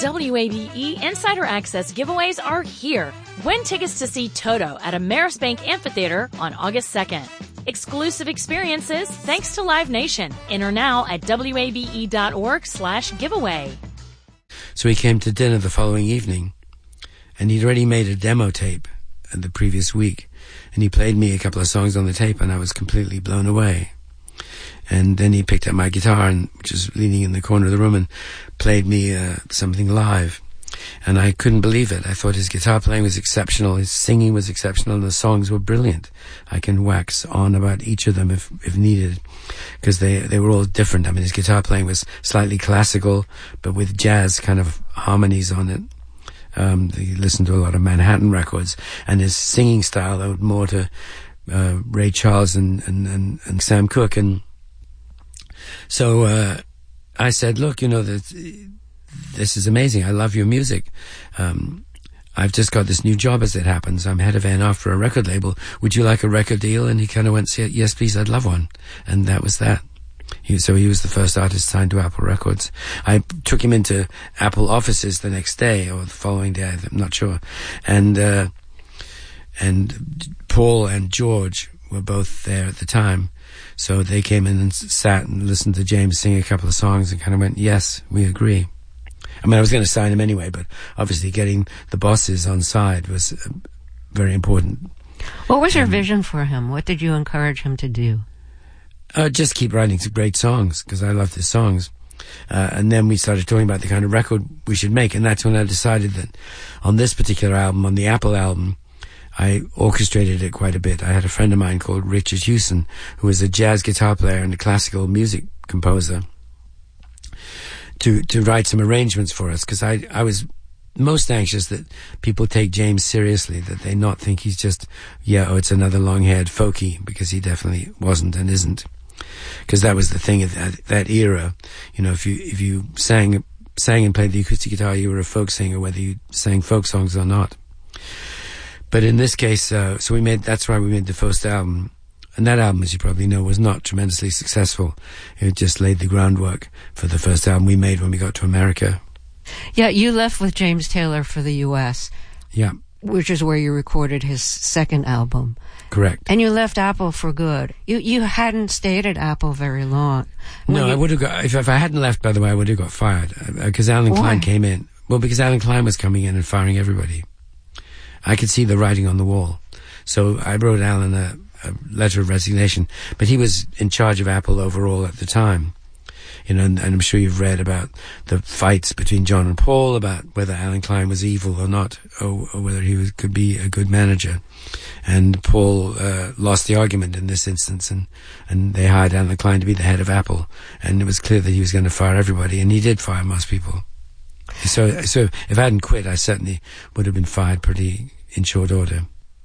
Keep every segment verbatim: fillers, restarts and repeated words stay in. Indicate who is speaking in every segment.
Speaker 1: W A B E Insider Access giveaways are here. Win tickets to see Toto at Amerisbank Amphitheater on August second. Exclusive experiences thanks to Live Nation. Enter now at wabe.org slash giveaway.
Speaker 2: So he came to dinner the following evening, and he'd already made a demo tape the previous week, and he played me a couple of songs on the tape, and I was completely blown away. And then he picked up my guitar, and which was leaning in the corner of the room, and played me uh, something live. And I couldn't believe it. I thought his guitar playing was exceptional, his singing was exceptional, and the songs were brilliant. I can wax on about each of them if if needed, because they they were all different. I mean, his guitar playing was slightly classical, but with jazz kind of harmonies on it. Um, he listened to a lot of Manhattan records, and his singing style owed more to uh, Ray Charles and, and, and, and Sam Cooke. And so uh, I said, look, you know, that this is amazing. I love your music. Um, I've just got this new job as it happens. I'm head of A and R for a record label. Would you like a record deal? And he kind of went, yes, please, I'd love one. And that was that. He, so he was the first artist signed to Apple Records. I took him into Apple offices the next day or the following day, I'm not sure. And, uh, and Paul and George were both there at the time. So they came in and sat and listened to James sing a couple of songs and kind of went, yes, we agree. I mean, I was going to sign him anyway, but obviously getting the bosses on side was uh, very important.
Speaker 3: What was your
Speaker 2: um,
Speaker 3: vision for him? What did you encourage him to do?
Speaker 2: Uh, just keep writing some great songs, because I loved his songs. Uh, and then we started talking about the kind of record we should make, and that's when I decided that on this particular album, on the Apple album, I orchestrated it quite a bit. I had a friend of mine called Richard Hewson, who was a jazz guitar player and a classical music composer, to to write some arrangements for us, because I, I was most anxious that people take James seriously, that they not think he's just, yeah, oh, it's another long-haired folky, because he definitely wasn't and isn't. Because that was the thing at that, that era. You know, if you if you sang sang and played the acoustic guitar, you were a folk singer, whether you sang folk songs or not. But in this case, uh, so we made, that's why we made the first album. And that album, as you probably know, was not tremendously successful. It just laid the groundwork for the first album we made when we got to America.
Speaker 3: Yeah, you left with James Taylor for the U S
Speaker 2: Yeah.
Speaker 3: Which is where you recorded his second album.
Speaker 2: Correct.
Speaker 3: And you left Apple for good. You you hadn't stayed at Apple very long. When
Speaker 2: no,
Speaker 3: you...
Speaker 2: I would have got, if, if I hadn't left, by the way, I would have got fired. Because uh, Alan
Speaker 3: Why?
Speaker 2: Klein came in. Well, because Alan Klein was coming in and firing everybody. I could see the writing on the wall. So I wrote Alan a, a letter of resignation. But he was in charge of Apple overall at the time. You know, and, and I'm sure you've read about the fights between John and Paul about whether Alan Klein was evil or not, or, or whether he was, could be a good manager. And Paul uh, lost the argument in this instance, and, and they hired Alan Klein to be the head of Apple. And it was clear that he was going to fire everybody, and he did fire most people. So, so if I hadn't quit, I certainly would have been fired pretty in short order.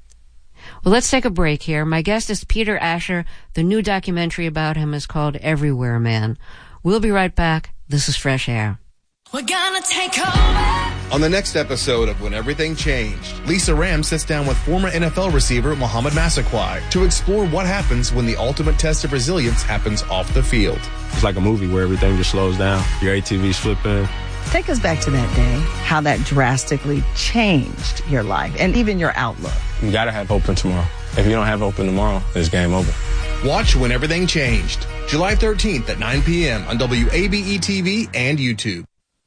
Speaker 3: Well, let's take a break here. My guest is Peter Asher. The new documentary about him is called Everywhere Man. We'll be right back. This is Fresh Air.
Speaker 4: We're gonna take over. On the next episode of When Everything Changed, Lisa Ram sits down with former N F L receiver Mohamed Massaquoi to explore what happens when the ultimate test of resilience happens off the field.
Speaker 5: It's like a movie where everything just slows down. Your A T V's flipping.
Speaker 6: Take us back to that day, how that drastically changed your life and even your outlook.
Speaker 5: You gotta have hope in tomorrow. If you don't have hope in tomorrow, it's game over.
Speaker 4: Watch When Everything Changed, July thirteenth at nine p.m. on W A B E T V and YouTube.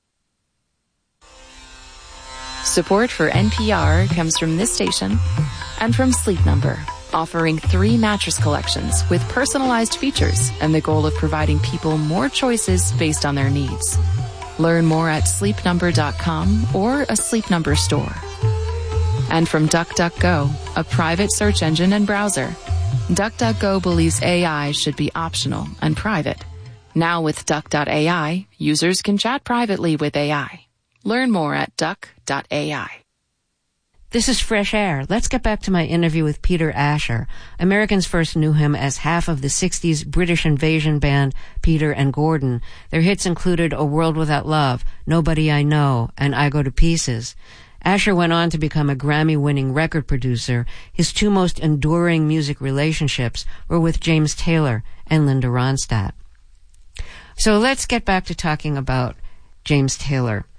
Speaker 7: Support for N P R comes from this station and from Sleep Number, offering three mattress collections with personalized features and the goal of providing people more choices based on their needs. Learn more at sleep number dot com or a Sleep Number store. And from DuckDuckGo, a private search engine and browser. DuckDuckGo believes A I should be optional and private. Now with Duck dot A I, users can chat privately with A I. Learn more at duck dot A I.
Speaker 3: This is Fresh Air. Let's get back to my interview with Peter Asher. Americans first knew him as half of the sixties British invasion band Peter and Gordon. Their hits included A World Without Love, Nobody I Know, and I Go to Pieces. Asher went on to become a Grammy-winning record producer. His two most enduring music relationships were with James Taylor and Linda Ronstadt. So let's get back to talking about James Taylor.